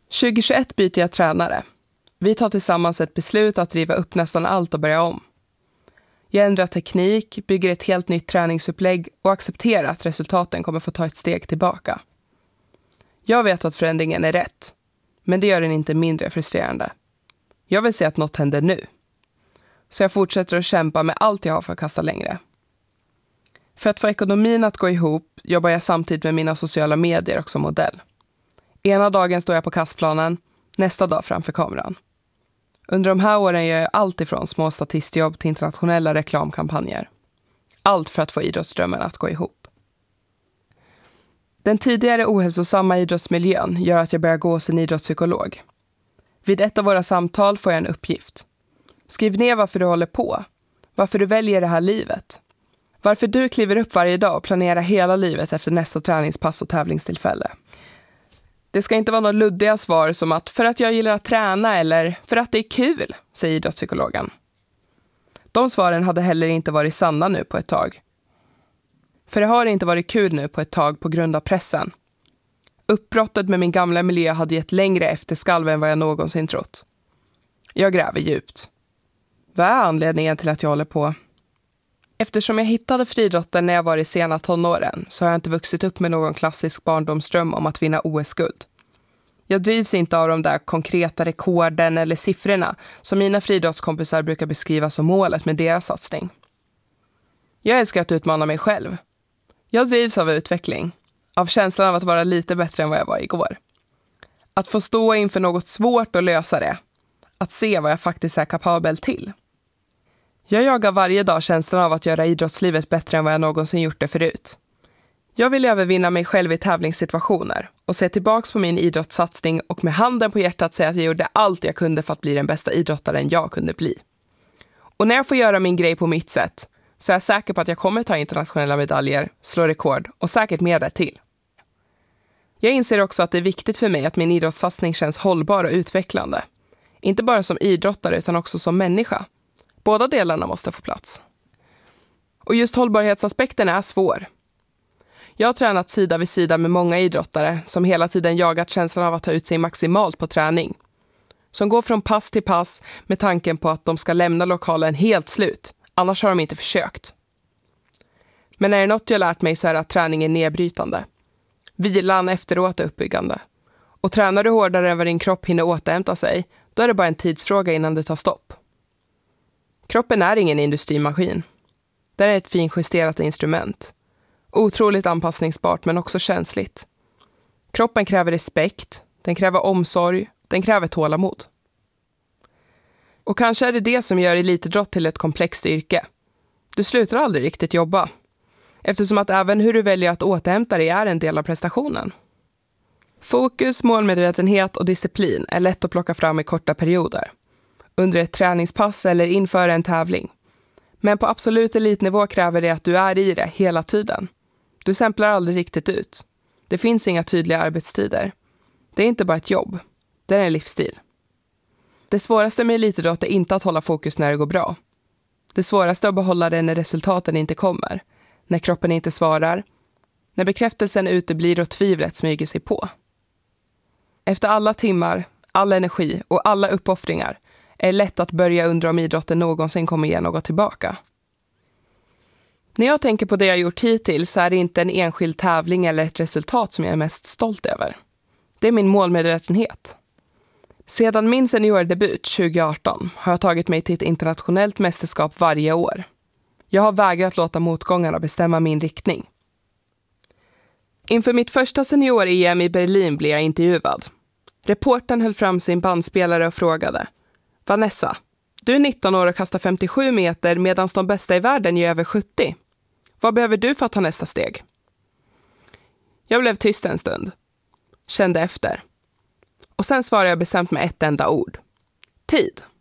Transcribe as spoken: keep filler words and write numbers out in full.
tjugohundratjugoett byter jag tränare. Vi tar tillsammans ett beslut att riva upp nästan allt och börja om. Jag ändrar teknik, bygger ett helt nytt träningsupplägg och accepterar att resultaten kommer få ta ett steg tillbaka. Jag vet att förändringen är rätt, men det gör den inte mindre frustrerande. Jag vill se att något händer nu. Så jag fortsätter att kämpa med allt jag har för att kasta längre. För att få ekonomin att gå ihop jobbar jag samtidigt med mina sociala medier och som modell. Ena dagen står jag på kastplanen, nästa dag framför kameran. Under de här åren gör jag allt ifrån små statistjobb till internationella reklamkampanjer. Allt för att få idrottsdrömmen att gå ihop. Den tidigare ohälsosamma idrottsmiljön gör att jag börjar gå hos en idrottspsykolog. Vid ett av våra samtal får jag en uppgift. Skriv ner varför du håller på. Varför du väljer det här livet. Varför du kliver upp varje dag och planerar hela livet efter nästa träningspass och tävlingstillfälle. Det ska inte vara några luddiga svar som att för att jag gillar att träna eller för att det är kul, säger idrottspsykologen. De svaren hade heller inte varit sanna nu på ett tag. För det har inte varit kul nu på ett tag på grund av pressen. Uppbrottet med min gamla miljö hade gett längre efterskalv än vad jag någonsin trott. Jag gräver djupt. Vad är anledningen till att jag håller på? Eftersom jag hittade friidrotten när jag var i sena tonåren så har jag inte vuxit upp med någon klassisk barndomsdröm om att vinna O S-guld. Jag drivs inte av de där konkreta rekorden eller siffrorna som mina friidrottskompisar brukar beskriva som målet med deras satsning. Jag älskar att utmana mig själv. Jag drivs av utveckling, av känslan av att vara lite bättre än vad jag var igår. Att få stå inför något svårt och lösa det. Att se vad jag faktiskt är kapabel till. Jag jagar varje dag känslan av att göra idrottslivet bättre än vad jag någonsin gjort det förut. Jag vill övervinna mig själv i tävlingssituationer och se tillbaks på min idrottssatsning och med handen på hjärtat säga att jag gjorde allt jag kunde för att bli den bästa idrottaren jag kunde bli. Och när jag får göra min grej på mitt sätt så är jag säker på att jag kommer ta internationella medaljer, slå rekord och säkert mer där till. Jag inser också att det är viktigt för mig att min idrottssatsning känns hållbar och utvecklande. Inte bara som idrottare utan också som människa. Båda delarna måste få plats. Och just hållbarhetsaspekten är svår. Jag har tränat sida vid sida med många idrottare som hela tiden jagat känslan av att ta ut sig maximalt på träning. Som går från pass till pass med tanken på att de ska lämna lokalen helt slut. Annars har de inte försökt. Men är det något jag lärt mig så är det att träning är nedbrytande. Vilan efteråt är uppbyggande. Och tränar du hårdare än vad din kropp hinner återhämta sig, då är det bara en tidsfråga innan det tar stopp. Kroppen är ingen industrimaskin. Den är ett finjusterat instrument. Otroligt anpassningsbart men också känsligt. Kroppen kräver respekt, den kräver omsorg, den kräver tålamod. Och kanske är det det som gör elitidrott till ett komplext yrke. Du slutar aldrig riktigt jobba. Eftersom att även hur du väljer att återhämta dig är en del av prestationen. Fokus, målmedvetenhet och disciplin är lätt att plocka fram i korta perioder. Under ett träningspass eller inför en tävling. Men på absolut elitnivå kräver det att du är i det hela tiden. Du samplar aldrig riktigt ut. Det finns inga tydliga arbetstider. Det är inte bara ett jobb. Det är en livsstil. Det svåraste med elitidrott är inte att hålla fokus när det går bra. Det svåraste är att behålla det när resultaten inte kommer. När kroppen inte svarar. När bekräftelsen uteblir och tvivlet smyger sig på. Efter alla timmar, all energi och alla uppoffringar är det lätt att börja undra om idrotten någonsin kommer ge något tillbaka. När jag tänker på det jag gjort hittills så är det inte en enskild tävling eller ett resultat som jag är mest stolt över. Det är min målmedvetenhet. Sedan min seniordebut tjugo arton har jag tagit mig till ett internationellt mästerskap varje år. Jag har vägrat låta motgångarna bestämma min riktning. Inför mitt första senior-E M i Berlin blev jag intervjuad. Reportern höll fram sin bandspelare och frågade: Vanessa, du är nitton år och kastar femtiosju meter medan de bästa i världen gör över sjuttio. Vad behöver du för att ta nästa steg? Jag blev tyst en stund. Kände efter. Och sen svarade jag bestämt med ett enda ord. Tid.